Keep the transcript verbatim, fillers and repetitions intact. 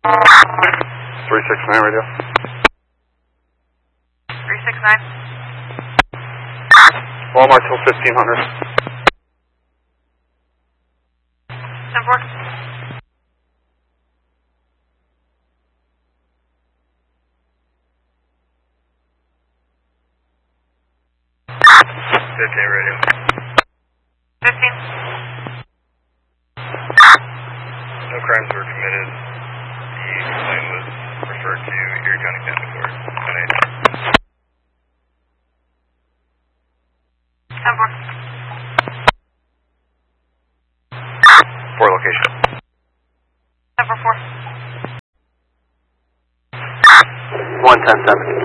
three six nine radio. three six nine. Walmart till fifteen hundred. ten four. fifteen radio. fifteen. No crimes were committed. The complaint was referred to Erie County Family Court. ten four. Four location. ten four four. one ten seven.